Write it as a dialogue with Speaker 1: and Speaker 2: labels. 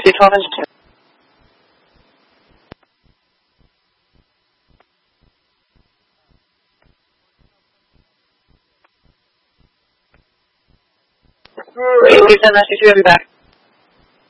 Speaker 1: C12 is 2. We've done that. We'll be back.